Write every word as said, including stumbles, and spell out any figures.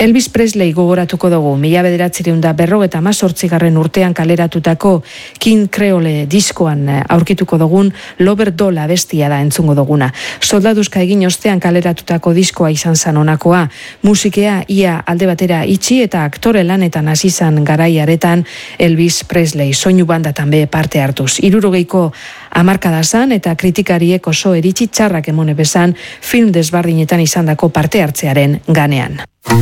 Elvis Presley gogoratuko dugu, mila bederatziehun eta berrogeita hemezortzigarren urtean kaleratutako King Creole diskoan aurkituko dugun Lover Doll abestia da entzungo duguna. Soldaduzka egin ostean kaleratutako diskoa izan zan honakoa, musikea ia alde batera itxi eta aktore lanetan hasi zan garaiaretan Elvis Presley soinu banda també parte hartuz. Hirurogeiko hamarkada zan eta kritikariek oso eritzi txarrak emone bezan film desbardinetan izandako parte hartzearen ganean.